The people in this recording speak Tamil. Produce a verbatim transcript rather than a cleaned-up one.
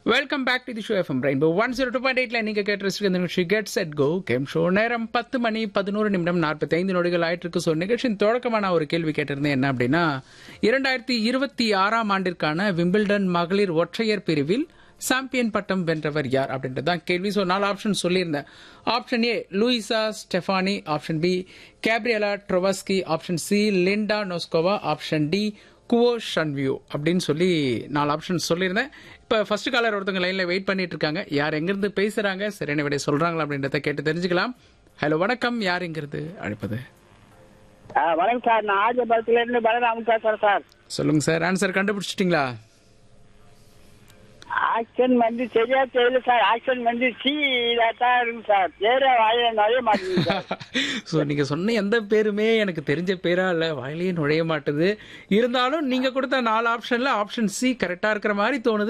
Welcome back to the show FM rainbow one zero two point எயிட்ல நீங்க கேட்டு இந்த நிகழ்ச்சி get set go game show. நேரம் பத்து மணி பதினோரு நிமிடம் நாற்பத்தி ஐந்து நொடிகள் ஆயிட்டு இருக்கு. ஸோ நிகழ்ச்சியின் தொடக்கமான ஒரு கேள்வி கேட்டிருந்தேன். என்ன அப்படின்னா, இரண்டாயிரத்தி இருபத்தி ஆறாம் ஆண்டிற்கான விம்பிள்டன் மகளிர் ஒற்றையர் பிரிவில் சாம்பியன் பட்டம் வென்றவர் யார் அப்படின்றதான் கேள்வி. ஸோ நாலு ஆப்ஷன் சொல்லியிருந்தேன். Option A Louisa Stephanie, option B Gabriela ட்ரொவஸ்கி, option C Linda Noskova, option D Guo ஷன்வியூ அப்படின்னு சொல்லி நாலு ஆப்ஷன் சொல்லியிருந்தேன். இப்போ ஃபர்ஸ்ட் காலர் ஒருத்தவங்க லைனில் வெயிட் பண்ணிட்டு இருக்காங்க. யார் எங்கிருந்து பேசுறாங்க, சரியான விட சொல்றாங்களா அப்படின்றத கேட்டு தெரிஞ்சுக்கலாம். ஹலோ வணக்கம், யார் எங்கிருந்து அழைப்பது? வணக்கம் சார், நான் ஆஜபாளத்துல இருந்து பலராமன் பேசுறேன் சார். சொல்லுங்க சார், ஆன்சர் கண்டுபிடிச்சிட்டிங்களா? ஆக்ஷன் வந்து சரியா தெரியல சார். ஆக்ஷன் வந்து சி தான் இருக்கு சார். பேரே வாயில நுழைய மாட்டேங்குது சார். ஸோ நீங்க சொன்ன எந்த பேருமே எனக்கு தெரிஞ்ச பேரா இல்ல, வாயிலேயே நுழைய மாட்டுது. இருந்தாலும் நீங்க கொடுத்த நாலு ஆப்ஷன்ல ஆப்ஷன் சி கரெக்டா இருக்கிற மாதிரி தோணுது.